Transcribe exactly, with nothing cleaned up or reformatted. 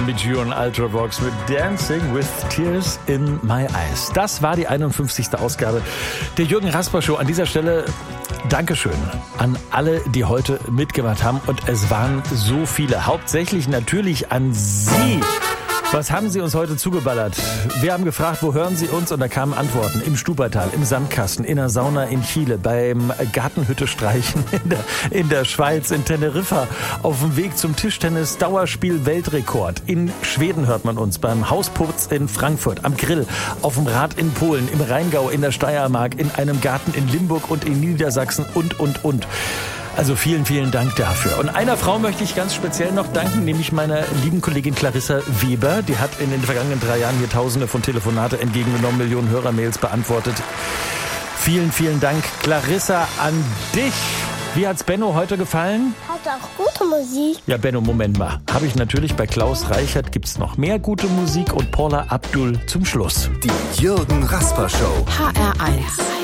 mit June Ultravox mit Dancing with Tears in My Eyes. Das war die einundfünfzigste Ausgabe der Jürgen Rasper Show. An dieser Stelle Dankeschön an alle, die heute mitgemacht haben. Und es waren so viele. Hauptsächlich natürlich an Sie. Was haben Sie uns heute zugeballert? Wir haben gefragt, wo hören Sie uns? Und da kamen Antworten. Im Stubaital, im Sandkasten, in der Sauna in Chile, beim Gartenhütte streichen in der, in der Schweiz, in Teneriffa, auf dem Weg zum Tischtennis, Dauerspiel Weltrekord. In Schweden hört man uns, beim Hausputz in Frankfurt, am Grill, auf dem Rad in Polen, im Rheingau, in der Steiermark, in einem Garten in Limburg und in Niedersachsen und, und, und. Also vielen, vielen Dank dafür. Und einer Frau möchte ich ganz speziell noch danken, nämlich meiner lieben Kollegin Clarissa Weber. Die hat in den vergangenen drei Jahren hier Tausende von Telefonate entgegengenommen, Millionen Hörermails beantwortet. Vielen, vielen Dank, Clarissa, an dich. Wie hat's Benno heute gefallen? Hat auch gute Musik. Ja, Benno, Moment mal. Habe ich natürlich bei Klaus Reichert gibt's noch mehr gute Musik und Paula Abdul zum Schluss. Die Jürgen Rasper Show. H R eins.